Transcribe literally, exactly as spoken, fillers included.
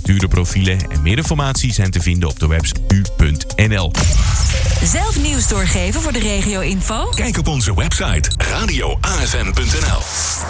bestuurderprofielen en meer informatie zijn te vinden op de website u punt n l. Zelf nieuws doorgeven voor de regio-info? Kijk op onze website radio a f m punt n l.